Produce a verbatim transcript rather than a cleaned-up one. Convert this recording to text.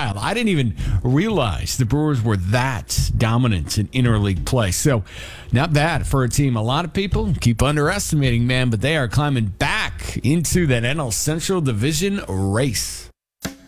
wild. I didn't even realize the Brewers were that dominant in interleague play. So not bad for a team. A lot of people keep underestimating, man, but they are climbing back into that N L Central Division race.